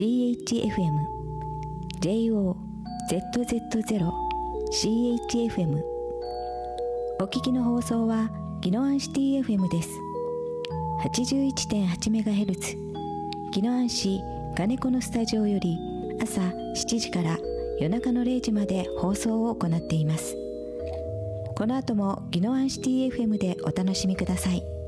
CHFM JOZZ0 CHFM お聞きの放送は宜野湾シティ FM です。 81.8MHz 宜野湾市金子のスタジオより朝7時から夜中の0時まで放送を行っています。この後も宜野湾シティ FM でお楽しみください。